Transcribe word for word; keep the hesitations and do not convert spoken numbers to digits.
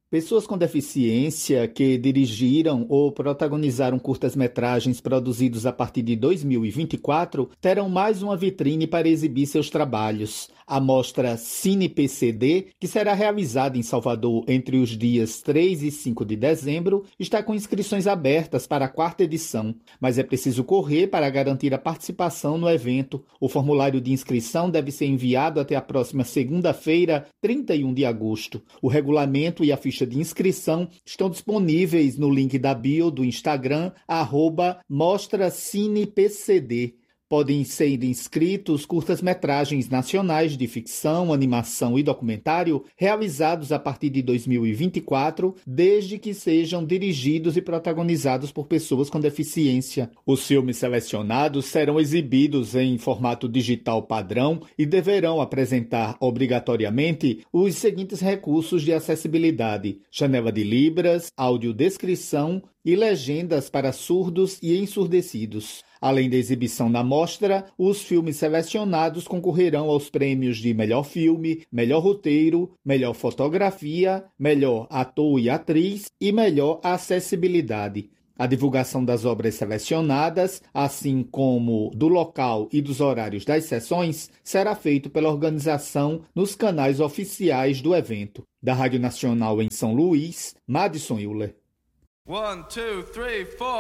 Pessoas com deficiência que dirigiram ou protagonizaram curtas-metragens produzidos a partir de dois mil e vinte e quatro terão mais uma vitrine para exibir seus trabalhos. A mostra Cine P C D, que será realizada em Salvador entre os dias três e cinco de dezembro, está com inscrições abertas para a quarta edição, mas é preciso correr para garantir a participação no evento. O formulário de inscrição deve ser enviado até a próxima segunda-feira, trinta e um de agosto. O regulamento e a ficha de inscrição estão disponíveis no link da bio do Instagram, arroba Mostra Cine P C D. Podem ser inscritos curtas-metragens nacionais de ficção, animação e documentário realizados a partir de dois mil e vinte e quatro, desde que sejam dirigidos e protagonizados por pessoas com deficiência. Os filmes selecionados serão exibidos em formato digital padrão e deverão apresentar obrigatoriamente os seguintes recursos de acessibilidade: janela de libras, audiodescrição e legendas para surdos e ensurdecidos. Além da exibição na mostra, os filmes selecionados concorrerão aos prêmios de melhor filme, melhor roteiro, melhor fotografia, melhor ator e atriz e melhor acessibilidade. A divulgação das obras selecionadas, assim como do local e dos horários das sessões, será feito pela organização nos canais oficiais do evento. Da Rádio Nacional em São Luís, Madison Euler. One, two, three, four.